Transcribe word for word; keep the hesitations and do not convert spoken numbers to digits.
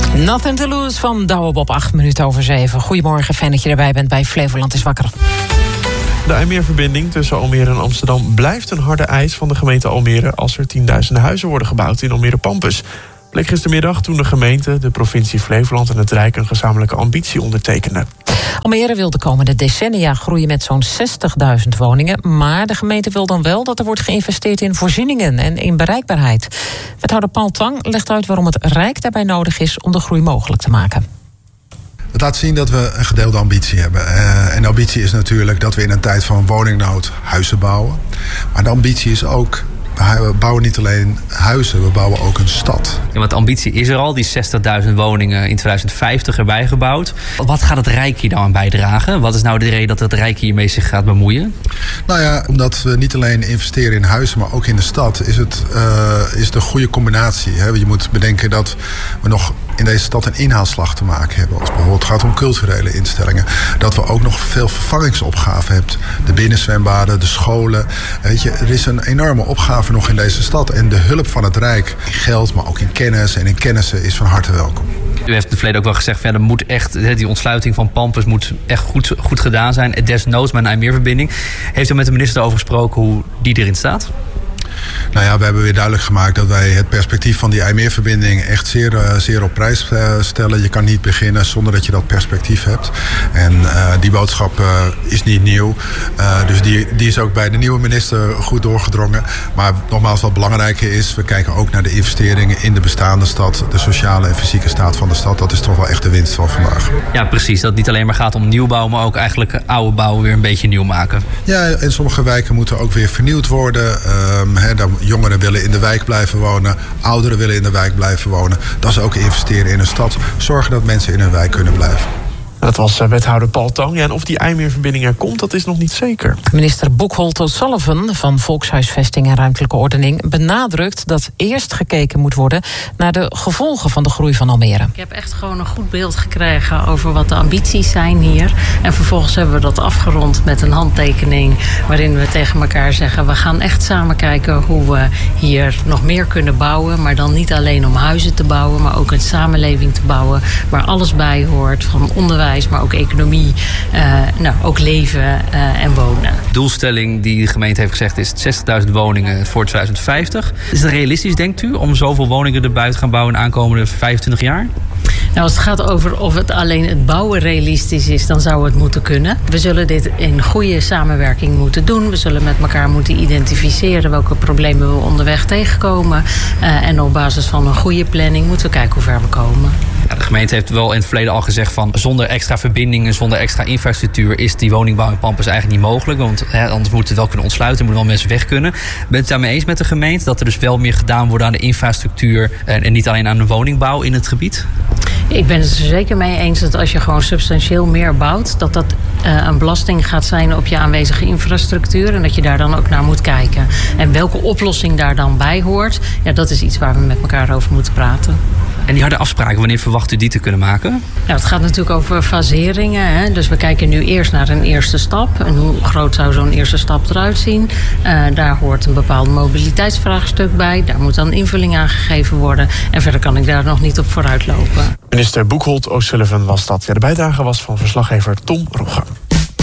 Nothing to lose van Douwe Bob, acht minuten over zeven. Goedemorgen, fijn dat je erbij bent bij Flevoland is wakker. De IJmeerverbinding tussen Almere en Amsterdam blijft een harde eis van de gemeente Almere als er tienduizenden huizen worden gebouwd in Almere Pampus. Bleek gistermiddag toen de gemeente, de provincie Flevoland en het Rijk een gezamenlijke ambitie ondertekenden. Almere wil de komende decennia groeien met zo'n zestigduizend woningen, maar de gemeente wil dan wel dat er wordt geïnvesteerd in voorzieningen en in bereikbaarheid. Wethouder Paul Tang legt uit waarom het Rijk daarbij nodig is om de groei mogelijk te maken. Het laat zien dat we een gedeelde ambitie hebben. Uh, en de ambitie is natuurlijk dat we in een tijd van woningnood huizen bouwen. Maar de ambitie is ook, we bouwen niet alleen huizen, we bouwen ook een stad. Ja, want de ambitie is er al, die zestigduizend woningen in tweeduizend vijftig erbij gebouwd. Wat gaat het Rijk hier nou aan bijdragen? Wat is nou de reden dat het Rijk hiermee zich gaat bemoeien? Nou ja, omdat we niet alleen investeren in huizen, maar ook in de stad, is het, uh, is het een goede combinatie. Hè? Je moet bedenken dat we nog in deze stad een inhaalslag te maken hebben. Als bijvoorbeeld het gaat om culturele instellingen. Dat we ook nog veel vervangingsopgaven hebben. De binnenzwembaden, de scholen. Weet je, er is een enorme opgave nog in deze stad. En de hulp van het Rijk in geld, maar ook in kennis en in kennissen is van harte welkom. U heeft in het verleden ook wel gezegd, ja, er moet echt, die ontsluiting van Pampus moet echt goed, goed gedaan zijn. Desnoods met een IJmeerverbinding. Heeft u met de minister over gesproken hoe die erin staat? Nou ja, we hebben weer duidelijk gemaakt dat wij het perspectief van die IJmeerverbinding echt zeer, uh, zeer op prijs uh, stellen. Je kan niet beginnen zonder dat je dat perspectief hebt. En uh, die boodschap uh, is niet nieuw. Uh, dus die, die is ook bij de nieuwe minister goed doorgedrongen. Maar nogmaals, wat belangrijker is, we kijken ook naar de investeringen in de bestaande stad. De sociale en fysieke staat van de stad. Dat is toch wel echt de winst van vandaag. Ja, precies. Dat het niet alleen maar gaat om nieuwbouw, maar ook eigenlijk oude bouw weer een beetje nieuw maken. Ja, en sommige wijken moeten ook weer vernieuwd worden. Um, he, dan, jongeren willen in de wijk blijven wonen. Ouderen willen in de wijk blijven wonen. Dat is ook investeren in een stad. Zorgen dat mensen in hun wijk kunnen blijven. Dat was wethouder Paul Tang. Ja, en of die IJmeerverbinding er komt, dat is nog niet zeker. Minister Buchholz O'Sullivan van Volkshuisvesting en Ruimtelijke Ordening benadrukt dat eerst gekeken moet worden naar de gevolgen van de groei van Almere. Ik heb echt gewoon een goed beeld gekregen over wat de ambities zijn hier. En vervolgens hebben we dat afgerond met een handtekening waarin we tegen elkaar zeggen, we gaan echt samen kijken hoe we hier nog meer kunnen bouwen. Maar dan niet alleen om huizen te bouwen, maar ook een samenleving te bouwen waar alles bij hoort, van onderwijs, maar ook economie, uh, nou, ook leven uh, en wonen. De doelstelling die de gemeente heeft gezegd is zestigduizend woningen voor tweeduizend vijftig. Is het realistisch, denkt u, om zoveel woningen erbij te gaan bouwen in de aankomende vijfentwintig jaar? Nou, als het gaat over of het alleen het bouwen realistisch is, dan zou het moeten kunnen. We zullen dit in goede samenwerking moeten doen. We zullen met elkaar moeten identificeren welke problemen we onderweg tegenkomen. Uh, en op basis van een goede planning moeten we kijken hoe ver we komen. Ja, de gemeente heeft wel in het verleden al gezegd van zonder extra verbindingen, zonder extra infrastructuur is die woningbouw in Pampus eigenlijk niet mogelijk. Want hè, anders moet het wel kunnen ontsluiten, moeten wel mensen weg kunnen. Bent u het daarmee eens met de gemeente dat er dus wel meer gedaan wordt aan de infrastructuur en, en niet alleen aan de woningbouw in het gebied? Ik ben het er zeker mee eens dat als je gewoon substantieel meer bouwt, dat dat uh, een belasting gaat zijn op je aanwezige infrastructuur en dat je daar dan ook naar moet kijken. En welke oplossing daar dan bij hoort, ja, dat is iets waar we met elkaar over moeten praten. En die harde afspraken, wanneer verwacht u die te kunnen maken? Nou, het gaat natuurlijk over faseringen. Hè? Dus we kijken nu eerst naar een eerste stap. En hoe groot zou zo'n eerste stap eruit zien? Uh, daar hoort een bepaald mobiliteitsvraagstuk bij. Daar moet dan invulling aan gegeven worden. En verder kan ik daar nog niet op vooruit lopen. Minister Buchholz O'Sullivan was dat. Ja, de bijdrage was van verslaggever Tom Rogge.